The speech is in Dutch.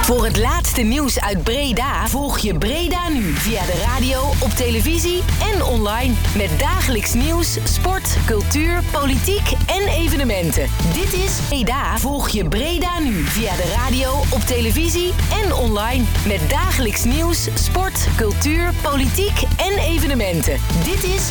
Voor het laatste nieuws uit Breda volg je Breda Nu via de radio, op televisie en online. Met dagelijks nieuws, sport, cultuur, politiek en evenementen. Dit is Breda. Volg je Breda Nu via de radio, op televisie en online. Met dagelijks nieuws, sport, cultuur, politiek en evenementen. Dit is